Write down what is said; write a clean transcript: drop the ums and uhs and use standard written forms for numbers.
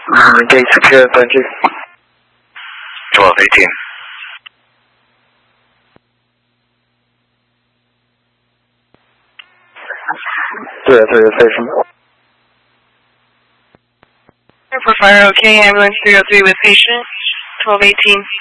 Gate secure, thank you. 1218. Yeah, station. For fire, okay, ambulance 303 with patient, 1218.